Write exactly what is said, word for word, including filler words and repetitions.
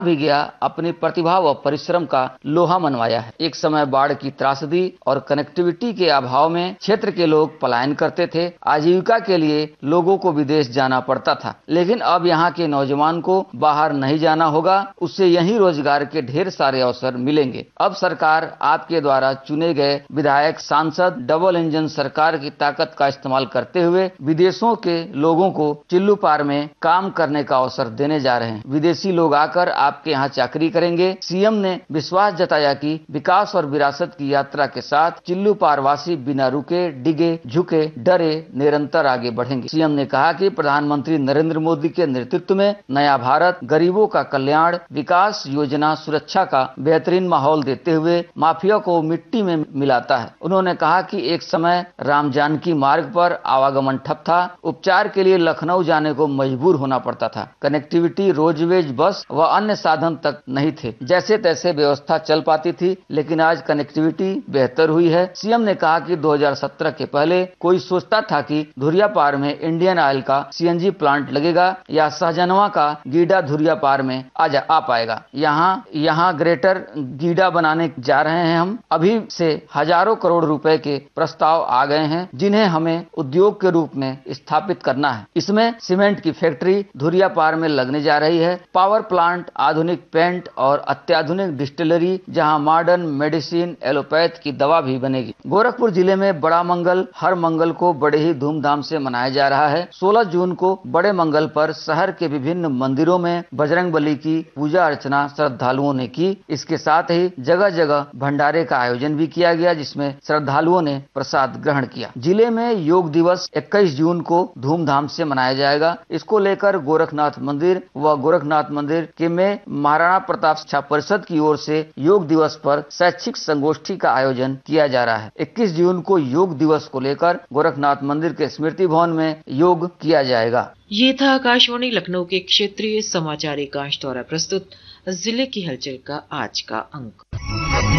भी गया, अपनी प्रतिभा व परिश्रम का लोहा मनवाया है। एक समय बाढ़ की त्रासदी और कनेक्टिविटी के अभाव में क्षेत्र के लोग पलायन करते थे। आजीविका के लिए लोगों को विदेश जाना पड़ता था, लेकिन अब यहाँ के नौजवान को बाहर नहीं जाना होगा, उससे यही रोजगार के ढेर सारे अवसर मिलेंगे। अब सरकार आपके द्वारा चुने गए विधायक, सांसद डबल इंजन सरकार की ताकत का इस्तेमाल करते हुए विदेशों के लोगों को चिल्लू पार में काम करने का अवसर देने जा रहे हैं। विदेशी लोग आकर आपके यहाँ चाकरी करेंगे। सीएम ने विश्वास जताया कि विकास और विरासत की यात्रा के साथ चिल्लू पारवासी बिना रुके, डिगे, झुके, डरे निरंतर आगे बढ़ेंगे। सीएम ने कहा कि प्रधानमंत्री नरेंद्र मोदी के नेतृत्व में नया भारत गरीबों का कल्याण, विकास योजना, सुरक्षा का बेहतरीन माहौल देते हुए माफिया को मिट्टी में मिलाता है। उन्होंने कहा कि एक समय राम जानकी मार्ग पर आवागमन ठप था, उपचार के लिए लखनऊ जाने को मजबूर होना पड़ता था। कनेक्टिविटी, रोडवेज, बस व अन्य साधन तक नहीं थे, जैसे तैसे व्यवस्था चल पाती थी, लेकिन आज कनेक्टिविटी बेहतर हुई है। सीएम ने कहा कि दो हज़ार सत्रह के पहले कोई सोचता था कि धुरियापार में इंडियन ऑयल का सीएनजी प्लांट लगेगा या सहजनवा का गीडा धुरियापार में आ जा आ पाएगा। यहाँ यहाँ ग्रेटर गीडा बनाने जा रहे हैं हम। अभी से हजारों करोड़ रुपए के प्रस्ताव आ गए हैं, जिन्हें हमें उद्योग के रूप में स्थापित करना है। इसमें सीमेंट की फैक्ट्री धुरियापार में लगने जा रही है, पावर प्लांट, आधुनिक पेंट और अत्याधुनिक डिस्टिलरी, जहां मॉडर्न मेडिसिन, एलोपैथ की दवा भी बनेगी। गोरखपुर जिले में बड़ा मंगल हर मंगल को बड़े ही धूमधाम से मनाया जा रहा है। सोलह जून को बड़े मंगल पर शहर के विभिन्न मंदिरों में बजरंगबली की पूजा अर्चना श्रद्धालुओं ने की। इसके साथ ही जगह जगह भंडारे का आयोजन भी किया गया, जिसमें श्रद्धालुओं ने प्रसाद ग्रहण किया। जिले में योग दिवस इक्कीस जून को धूमधाम से मनाया जाएगा। इसको लेकर गोरखनाथ मंदिर व गोरखनाथ मंदिर के में महाराणा प्रताप शिक्षा परिषद की ओर से योग दिवस पर शैक्षिक संगोष्ठी का आयोजन किया जा रहा है। इक्कीस जून को योग दिवस को लेकर गोरखनाथ मंदिर के स्मृति भवन में योग किया जाएगा। ये था आकाशवाणी लखनऊ के क्षेत्रीय समाचार एकांश द्वारा प्रस्तुत जिले की हलचल का आज का अंक।